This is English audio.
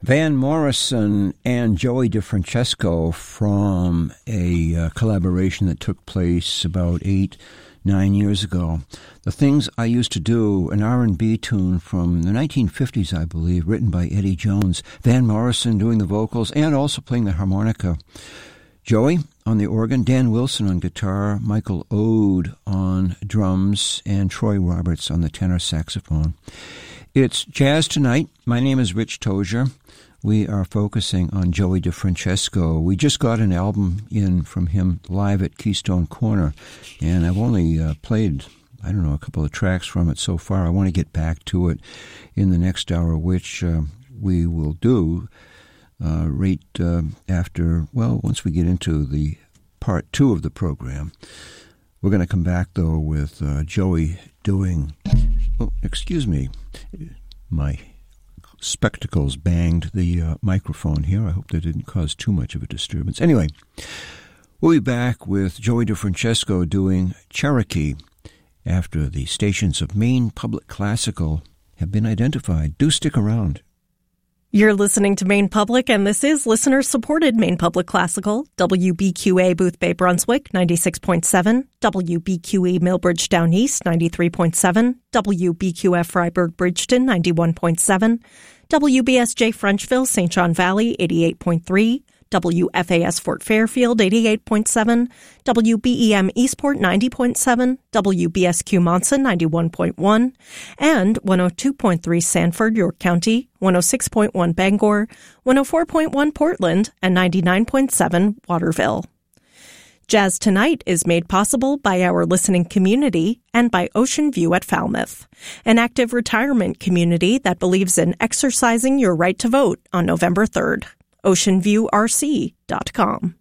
Van Morrison and Joey DeFrancesco from a collaboration that took place about 8-9 years ago. The Things I Used to Do, an R&B tune from the 1950s, I believe, written by Eddie Jones. Van Morrison doing the vocals and also playing the harmonica. Joey on the organ, Dan Wilson on guitar, Michael Ode on drums, and Troy Roberts on the tenor saxophone. It's Jazz Tonight. My name is Rich Tozier. We are focusing on Joey DeFrancesco. We just got an album in from him live at Keystone Corner, and I've only played, a couple of tracks from it so far. I want to get back to it in the next hour, which we will do once we get into the part 2 of the program. We're going to come back, though, with Joey doing... Oh, excuse me. My spectacles banged the microphone here. I hope that didn't cause too much of a disturbance. Anyway, we'll be back with Joey DeFrancesco doing Cherokee after the stations of Maine Public Classical have been identified. Do stick around. You're listening to Maine Public, and this is listener-supported Maine Public Classical, WBQA Boothbay Brunswick, 96.7, WBQE Millbridge Down East, 93.7, WBQF Freiburg Bridgeton, 91.7, WBSJ Frenchville, St. John Valley, 88.3, WFAS Fort Fairfield, 88.7, WBEM Eastport, 90.7, WBSQ Monson, 91.1, and 102.3 Sanford, York County, 106.1 Bangor, 104.1 Portland, and 99.7 Waterville. Jazz Tonight is made possible by our listening community and by Ocean View at Falmouth, an active retirement community that believes in exercising your right to vote on November 3rd. OceanViewRC.com.